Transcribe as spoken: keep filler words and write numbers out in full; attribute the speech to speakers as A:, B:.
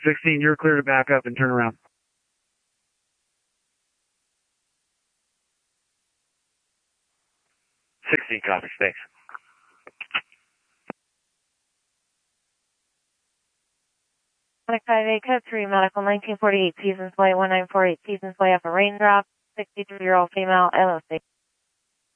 A: sixteen, you're clear to back up and turn around.
B: sixteen, copy, thanks.
C: five eight, code three, medical nineteen forty-eight, seasons flight one nine four eight, seasons flight up a raindrop, sixty-two-year-old female, L O C.